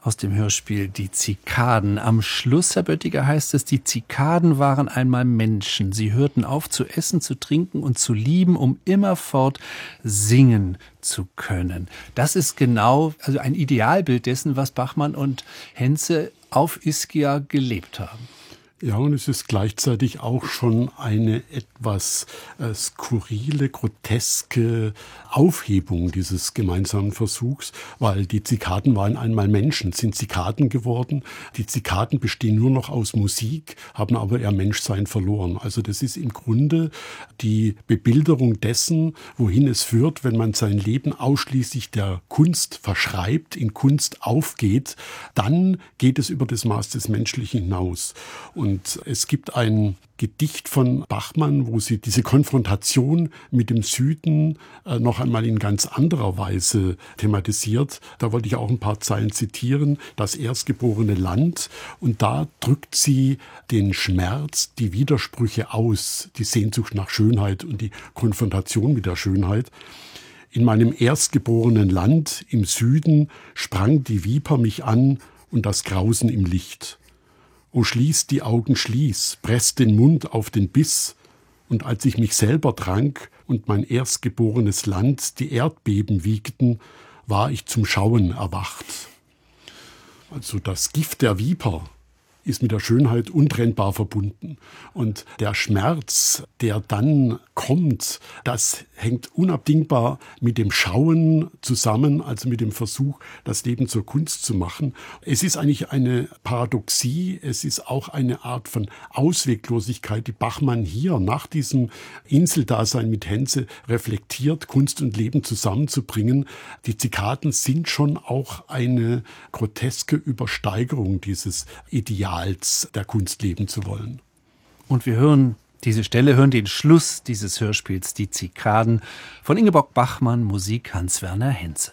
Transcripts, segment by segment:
aus dem Hörspiel Die Zikaden. Am Schluss, Herr Böttiger, heißt es, die Zikaden waren einmal Menschen. Sie hörten auf zu essen, zu trinken und zu lieben, um immerfort singen zu können. Das ist genau ein Idealbild dessen, was Bachmann und Henze auf Ischia gelebt haben. Ja, und es ist gleichzeitig auch schon eine etwas skurrile, groteske Aufhebung dieses gemeinsamen Versuchs, weil die Zikaden waren einmal Menschen, sind Zikaden geworden. Die Zikaden bestehen nur noch aus Musik, haben aber ihr Menschsein verloren. Also das ist im Grunde die Bebilderung dessen, wohin es führt, wenn man sein Leben ausschließlich der Kunst verschreibt, in Kunst aufgeht, dann geht es über das Maß des Menschlichen hinaus. Und es gibt ein Gedicht von Bachmann, wo sie diese Konfrontation mit dem Süden noch einmal in ganz anderer Weise thematisiert. Da wollte ich auch ein paar Zeilen zitieren. Das erstgeborene Land. Und da drückt sie den Schmerz, die Widersprüche aus, die Sehnsucht nach Schönheit und die Konfrontation mit der Schönheit. In meinem erstgeborenen Land im Süden sprang die Viper mich an und das Grausen im Licht. O schließ die Augen, schließ, presst den Mund auf den Biss. Und als ich mich selber trank und mein erstgeborenes Land die Erdbeben wiegten, war ich zum Schauen erwacht. Also das Gift der Viper ist mit der Schönheit untrennbar verbunden. Und der Schmerz, der dann kommt, das hängt unabdingbar mit dem Schauen zusammen, also mit dem Versuch, das Leben zur Kunst zu machen. Es ist eigentlich eine Paradoxie, es ist auch eine Art von Ausweglosigkeit, die Bachmann hier nach diesem Inseldasein mit Henze reflektiert, Kunst und Leben zusammenzubringen. Die Zikaden sind schon auch eine groteske Übersteigerung dieses Ideals, der Kunst leben zu wollen. Und wir hören den Schluss dieses Hörspiels Die Zikaden von Ingeborg Bachmann, Musik Hans-Werner Henze.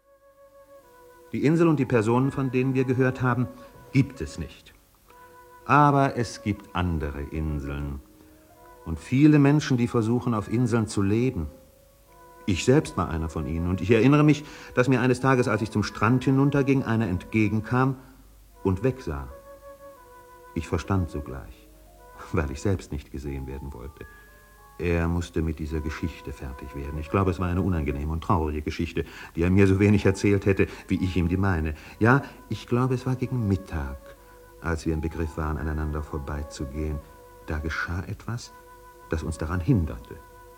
Die Insel und die Personen, von denen wir gehört haben, gibt es nicht. Aber es gibt andere Inseln und viele Menschen, die versuchen, auf Inseln zu leben. Ich selbst war einer von ihnen und ich erinnere mich, dass mir eines Tages, als ich zum Strand hinunterging, einer entgegenkam und wegsah. Ich verstand sogleich, weil ich selbst nicht gesehen werden wollte. Er musste mit dieser Geschichte fertig werden. Ich glaube, es war eine unangenehme und traurige Geschichte, die er mir so wenig erzählt hätte, wie ich ihm die meine. Ja, ich glaube, es war gegen Mittag, als wir im Begriff waren, aneinander vorbeizugehen. Da geschah etwas, das uns daran hinderte.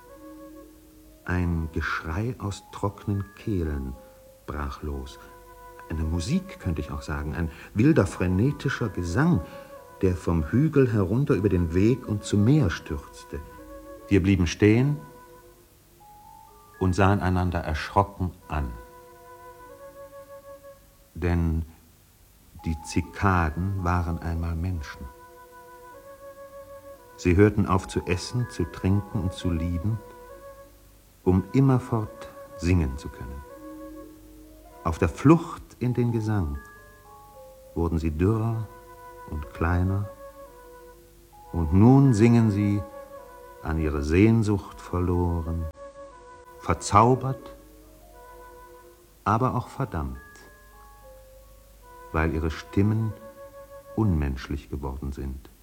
Ein Geschrei aus trockenen Kehlen brach los. Eine Musik, könnte ich auch sagen, ein wilder, frenetischer Gesang, der vom Hügel herunter über den Weg und zum Meer stürzte. Wir blieben stehen und sahen einander erschrocken an. Denn die Zikaden waren einmal Menschen. Sie hörten auf zu essen, zu trinken und zu lieben, um immerfort singen zu können. Auf der Flucht in den Gesang wurden sie dürrer und kleiner, und nun singen sie, an ihre Sehnsucht verloren, verzaubert, aber auch verdammt, weil ihre Stimmen unmenschlich geworden sind.